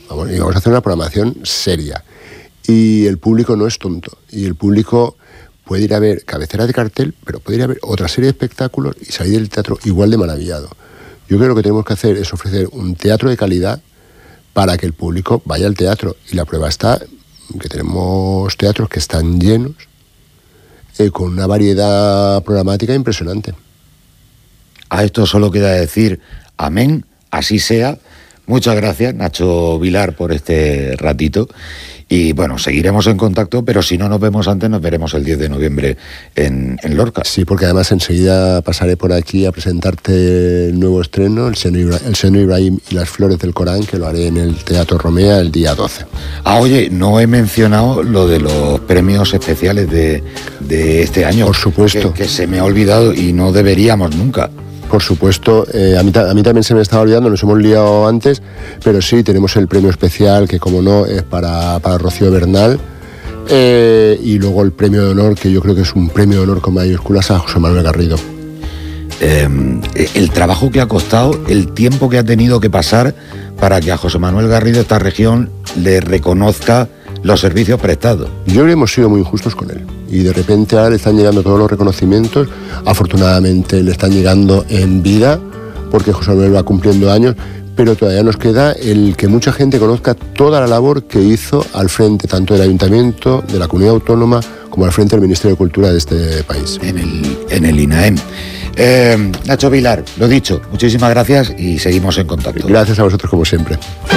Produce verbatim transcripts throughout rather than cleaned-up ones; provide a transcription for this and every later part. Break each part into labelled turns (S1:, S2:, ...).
S1: vamos, y vamos a hacer una programación seria. Y el público no es tonto. Y el público puede ir a ver cabecera de cartel, pero puede ir a ver otra serie de espectáculos y salir del teatro igual de maravillado. Yo creo que lo que tenemos que hacer es ofrecer un teatro de calidad para que el público vaya al teatro. Y la prueba está que tenemos teatros que están llenos, eh, con una variedad programática impresionante.
S2: A esto solo queda decir amén, así sea. Muchas gracias, Nacho Vilar, por este ratito. Y bueno, seguiremos en contacto, pero si no nos vemos antes, nos veremos el diez de noviembre en, en Lorca.
S1: Sí, porque además enseguida pasaré por aquí a presentarte el nuevo estreno, el Seno, Ibra- el Seno Ibrahim y las Flores del Corán, que lo haré en el Teatro Romea el día doce.
S2: Ah, oye, no he mencionado lo de los premios especiales de, de este año.
S1: Por supuesto.
S2: Que, que se me ha olvidado y no deberíamos nunca.
S1: Por supuesto, eh, a, mí, a mí también se me estaba olvidando, nos hemos liado antes, pero sí, tenemos el premio especial, que como no, es para, para Rocío Bernal, eh, y luego el premio de honor, que yo creo que es un premio de honor con mayúsculas, a José Manuel Garrido.
S2: Eh, el trabajo que ha costado, el tiempo que ha tenido que pasar para que a José Manuel Garrido esta región le reconozca los servicios prestados.
S1: Yo creo que hemos sido muy injustos con él. Y de repente ahora le están llegando todos los reconocimientos. Afortunadamente le están llegando en vida, porque José Manuel va cumpliendo años, pero todavía nos queda el que mucha gente conozca toda la labor que hizo al frente, tanto del Ayuntamiento, de la Comunidad Autónoma, como al frente del Ministerio de Cultura de este país.
S2: En el, en el INAEM. Eh, Nacho Vilar, lo dicho, muchísimas gracias y seguimos en contacto.
S1: Gracias a vosotros como siempre.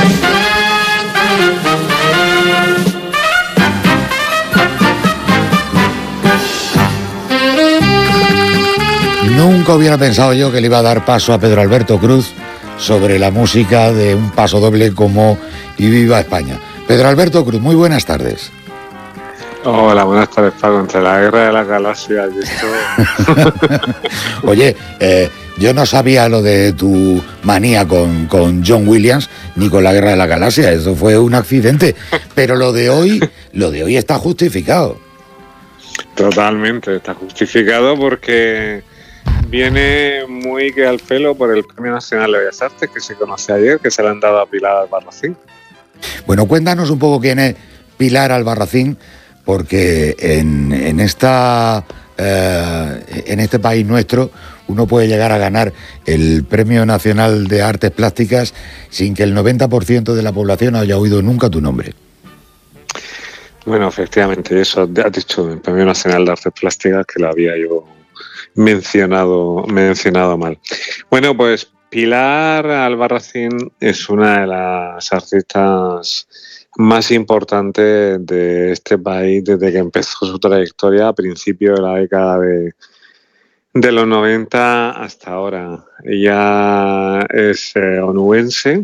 S2: Nunca hubiera pensado yo que le iba a dar paso a Pedro Alberto Cruz sobre la música de un paso doble como Y Viva España. Pedro Alberto Cruz, muy buenas tardes.
S3: Hola, buenas tardes, Paco. Entre la guerra de las galaxias y esto...
S2: Oye, eh, yo no sabía lo de tu manía con, con John Williams ni con la guerra de las galaxias. Eso fue un accidente. Pero lo de hoy, lo de hoy está justificado.
S3: Totalmente, está justificado porque viene muy que al pelo por el Premio Nacional de Bellas Artes que se conoce ayer, que se le han dado a Pilar Albarracín.
S2: Bueno, cuéntanos un poco quién es Pilar Albarracín, porque en, en, esta, eh, en este país nuestro uno puede llegar a ganar el Premio Nacional de Artes Plásticas sin que el noventa por ciento de la población haya oído nunca tu nombre.
S3: Bueno, efectivamente, eso has dicho, el Premio Nacional de Artes Plásticas, que lo había yo mencionado, mencionado mal. Bueno, pues Pilar Albarracín es una de las artistas más importantes de este país desde que empezó su trayectoria a principios de la década de, de los noventa hasta ahora. Ella es eh, onubense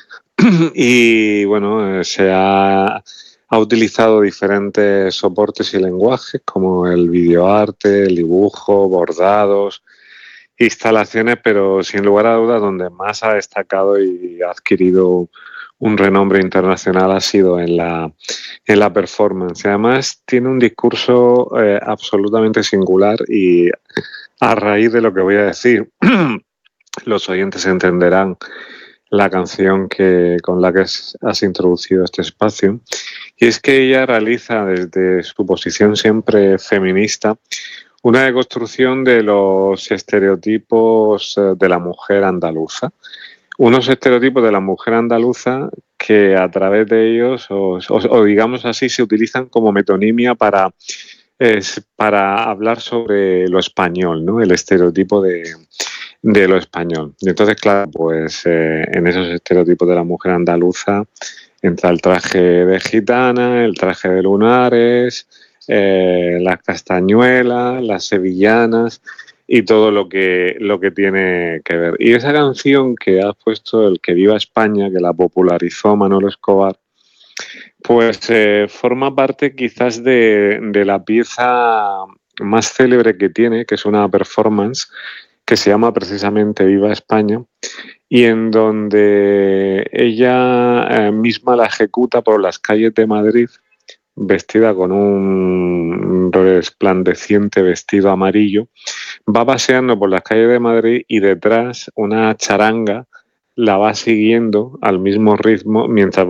S3: y, bueno, eh, se ha... Ha utilizado diferentes soportes y lenguajes como el videoarte, el dibujo, bordados, instalaciones, pero sin lugar a dudas donde más ha destacado y ha adquirido un renombre internacional ha sido en la, en la performance. Además tiene un discurso eh, absolutamente singular y a raíz de lo que voy a decir, los oyentes entenderán la canción que, con la que has introducido este espacio. Y es que ella realiza desde su posición siempre feminista una deconstrucción de los estereotipos de la mujer andaluza. Unos estereotipos de la mujer andaluza que a través de ellos, o, o, o digamos así, se utilizan como metonimia para, eh, para hablar sobre lo español, ¿no? El estereotipo de, de lo español. Y entonces, claro, pues eh, en esos estereotipos de la mujer andaluza entra el traje de gitana, el traje de lunares, eh, las castañuelas, las sevillanas y todo lo que, lo que tiene que ver. Y esa canción que has puesto, el Que Viva España, que la popularizó Manolo Escobar, pues eh, forma parte quizás de, de la pieza más célebre que tiene, que es una performance que se llama precisamente Viva España, y en donde ella eh, misma la ejecuta por las calles de Madrid, vestida con un resplandeciente vestido amarillo, va paseando por las calles de Madrid y detrás una charanga la va siguiendo al mismo ritmo mientras